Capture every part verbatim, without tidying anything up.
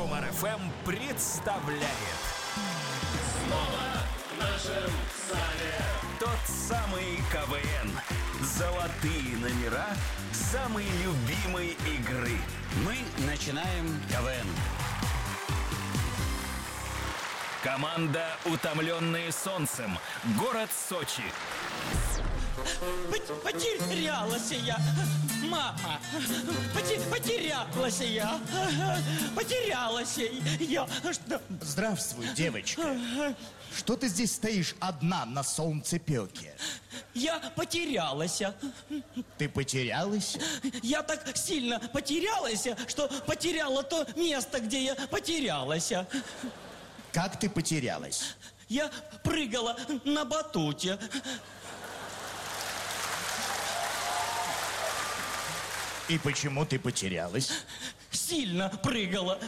Юмор ФМ представляет. Снова в нашем стане Тот самый КВН. Золотые номера самой любимой игры. Мы начинаем КВН. Команда «Утомленные солнцем». Город Сочи. Пот- Потерялась я, мама. Поте- Потерялась я. Потерялась я. Что? Здравствуй, девочка. Что ты здесь стоишь одна на солнцепёке? Я потерялась. Ты потерялась? Я так сильно потерялась, что потеряла то место, где я потерялась. Как ты потерялась? Я прыгала на батуте. И почему ты потерялась? Сильно прыгала.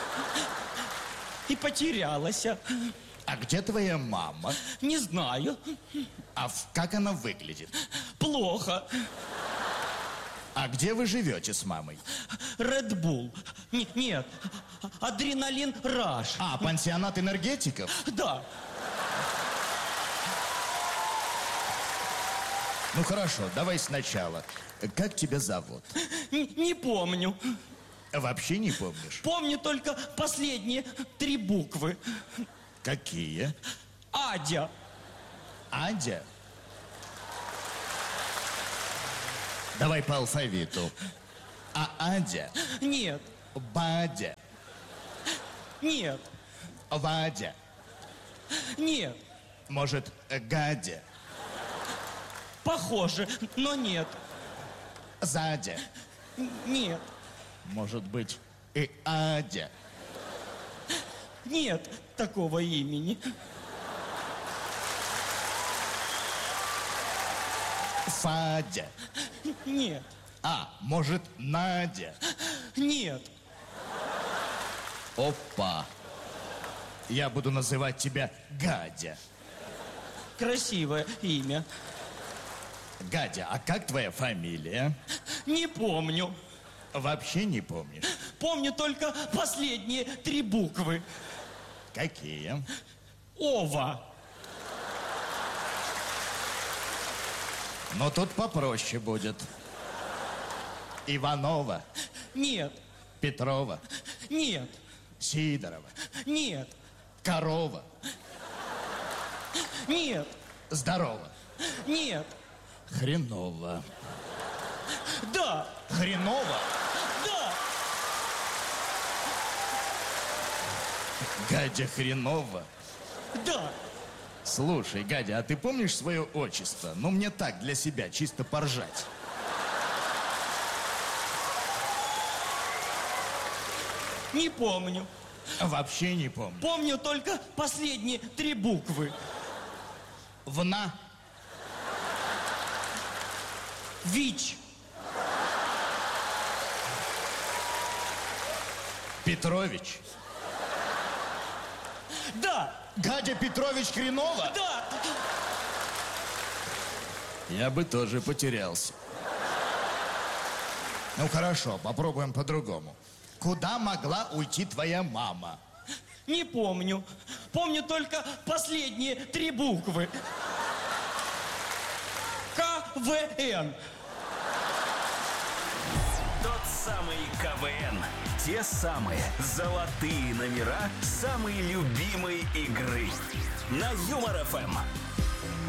И потерялась. А где твоя мама? Не знаю. А в- как она выглядит? Плохо. А где вы живете с мамой? Red Bull. Н- нет. Адреналин Раш. А, пансионат энергетиков? Да. Ну хорошо, давай сначала. Как тебя зовут? Н- не помню. Вообще не помнишь? Помню только последние три буквы. Какие? Адя. Адя? Давай по алфавиту. А Адя? Нет. Бадя? Нет. Вадя? Нет. Может, Гадя? Похоже, но нет. Задя? Н- Нет. Может быть, и Адя? Нет такого имени. Фадя? Нет. А, может, Надя? Нет. Опа! Я буду называть тебя Гадя. Красивое имя. Гадя, а как твоя фамилия? Не помню. Вообще не помнишь? Помню только последние три буквы. Какие? Ова. Но тут попроще будет. Иванова, Нет. Петрова, Нет. Сидорова, Нет. Корова, Нет. Здорово, Нет. Хреново. Да. Хреново? Да. Гадя Хренова. Да. Слушай, Гадя, а ты помнишь свое отчество? Ну, мне так, для себя, чисто поржать. Не помню. Вообще не помню. Помню только последние три буквы. Вна, ВИЧ. Петрович. Да. Гадя Петрович Хренова? Да. Я бы тоже потерялся. Ну, хорошо, попробуем по-другому. Куда могла уйти твоя мама? Не помню. Помню только последние три буквы. КВН. Тот самый КВН. Те самые золотые номера самой любимой игры. На Юмор ФМ.